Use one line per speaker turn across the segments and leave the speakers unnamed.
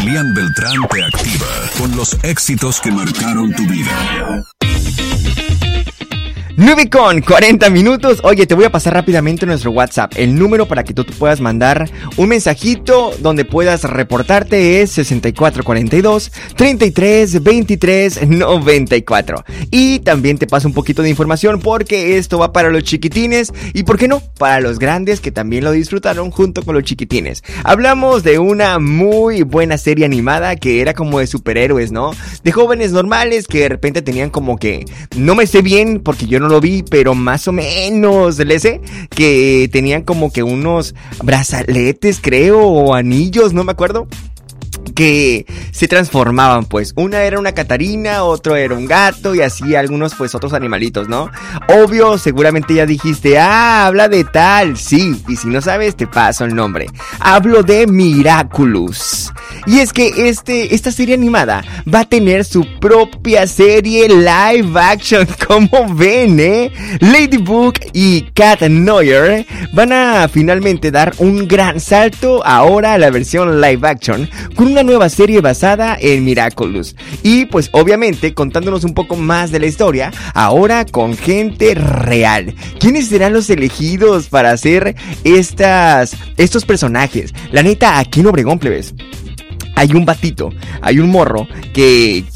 Elian Beltrán te activa con los éxitos que marcaron tu vida.
9:40. Oye, te voy a pasar rápidamente nuestro WhatsApp. El número para que tú puedas mandar un mensajito donde puedas reportarte es 6442-332394. Y también te paso un poquito de información porque esto va para los chiquitines y, ¿por qué no?, para los grandes que también lo disfrutaron junto con los chiquitines. Hablamos de una muy buena serie animada que era como de superhéroes, ¿no? De jóvenes normales que de repente tenían como que, no me sé bien porque yo no lo vi, pero más o menos le sé que tenían como que unos brazaletes, creo, o anillos, no me acuerdo, que se transformaban, pues. Una era una Catarina, otro era un gato y así algunos, pues, otros animalitos, ¿no? Obvio, seguramente ya dijiste, habla de tal. Sí, y si no sabes, te paso el nombre. Hablo de Miraculous. Y es que esta serie animada va a tener su propia serie live action. Como ven, Ladybug y Cat Noir van a finalmente dar un gran salto ahora a la versión live action con una nueva serie basada en Miraculous. Y pues obviamente contándonos un poco más de la historia, ahora con gente real. ¿Quiénes serán los elegidos para hacer estos personajes? La neta, aquí en Obregón, plebes, hay un batito, hay un morro que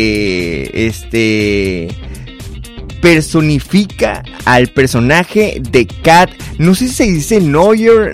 personifica al personaje de Cat. No sé si se dice Noir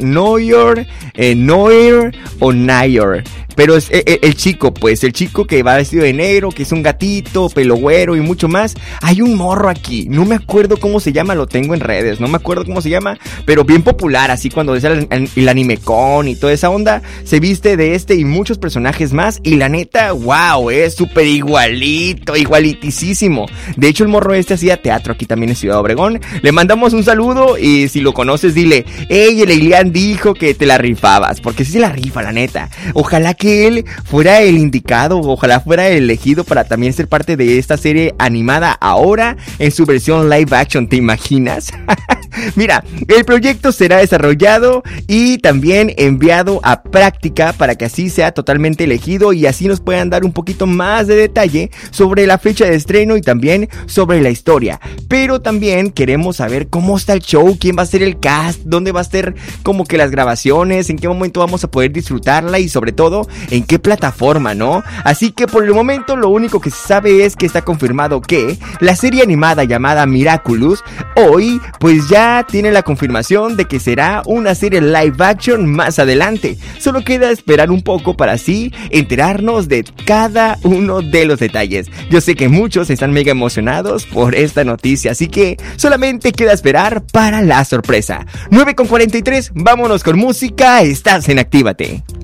o Nair. Pero es el chico, pues, el chico que va vestido de negro, que es un gatito, pelo güero y mucho más. Hay un morro aquí, no me acuerdo cómo se llama, lo tengo en redes, no me acuerdo cómo se llama, pero bien popular, así cuando es el Animecon y toda esa onda, se viste de y muchos personajes más. Y la neta, wow, es súper igualiticísimo. De hecho, el morro hacía teatro aquí también en Ciudad Obregón. Le mandamos un saludo y si lo conoces, dile, hey, el Elian dijo que te la rifabas, porque sí se la rifa, la neta. Ojalá que él fuera el indicado, ojalá fuera el elegido para también ser parte de esta serie animada ahora en su versión live action, ¿te imaginas? Mira, el proyecto será desarrollado y también enviado a práctica para que así sea totalmente elegido y así nos puedan dar un poquito más de detalle sobre la fecha de estreno y también sobre la historia. Pero también queremos saber cómo está el show, quién va a ser el cast, dónde va a ser como que las grabaciones, en qué momento vamos a poder disfrutarla y sobre todo en qué plataforma, ¿no? Así que por el momento lo único que se sabe es que está confirmado que la serie animada llamada Miraculous hoy pues ya tiene la confirmación de que será una serie live action más adelante. Solo queda esperar un poco para así enterarnos de cada uno de los detalles. Yo sé que muchos están mega emocionados por esta noticia, así que solamente queda esperar para la sorpresa. 9:43, vámonos con música, estás en Actívate.